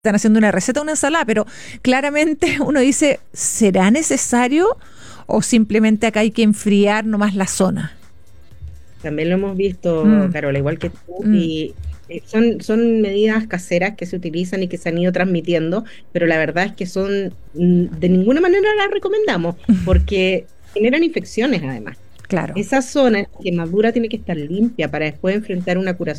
están haciendo una receta de una ensalada, pero claramente uno dice, ¿será necesario o simplemente acá hay que enfriar nomás la zona? También lo hemos visto, Mm, Carola, igual que tú, mm, y son medidas caseras que se utilizan y que se han ido transmitiendo, pero la verdad es que de ninguna manera las recomendamos, porque generan infecciones además. claro. Esa zona, quemadura, tiene que estar limpia para después enfrentar una curación